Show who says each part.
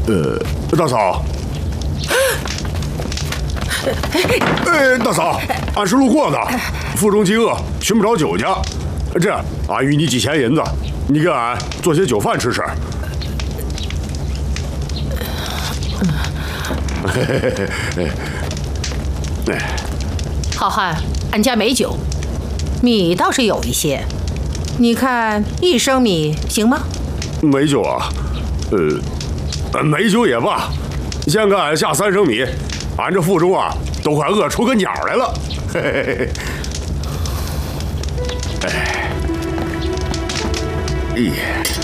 Speaker 1: 大嫂。大嫂，俺是路过的，腹中饥饿，寻不着酒家。这样，俺与你几钱银子，你给俺做些酒饭吃吃。
Speaker 2: 好汉，俺家没酒，米倒是有一些，你看1升米行吗？
Speaker 1: 没酒啊，没酒也罢，先给俺下3升米，俺这腹中啊都快饿出个鸟来了。哎呀。